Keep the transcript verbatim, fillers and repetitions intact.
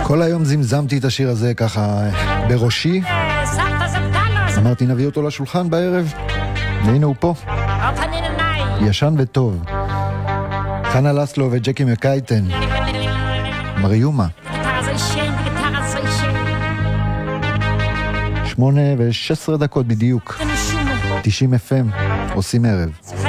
כל היום זמזמתי את השיר הזה ככה בראשי. אמרתי נביא אותו לשולחן בערב, והנה הוא פה. ישן וטוב. חנה לסלו וג'קי מקייטן. מריומה. שמונה ושש עשרה דקות בדיוק. תשעים אף אם עושים ערב.